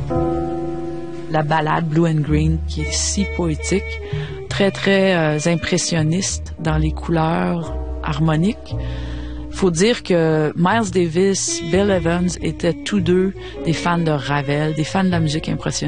La ballade Blue and Green, qui est si poétique, très, très impressionniste dans les couleurs harmoniques. Faut dire que Miles Davis, Bill Evans étaient tous deux des fans de Ravel, des fans de la musique impressionniste.